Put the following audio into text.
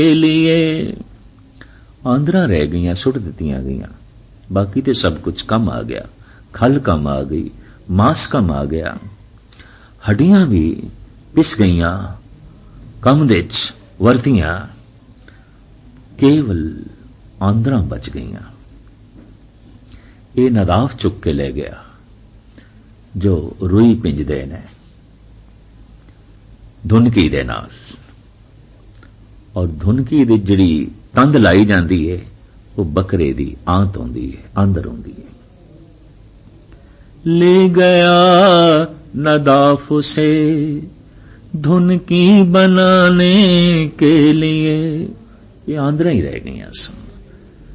लिए आंदरा रह गईयां, सुट दित्तियां गईयां। बाकी ते सब कुछ कम आ गया, खल कम आ गई, मांस कम आ गया, हड्डियां भी पिस गईयां, कम दे च वरतियां, केवल आंदरा बच गईयां। ये नदाफ चुक के ले गया जो रुई पिंजदे ने धुनकी दे नाल, और धुनकी दी जिहड़ी तंद लाई जांदी है वो बकरे दी आंत होंदी है, अंदर होंदी है। ले गया नदाफ उसे धुनकी बनाने के लिए, ये आंदरा ही रह गई सन।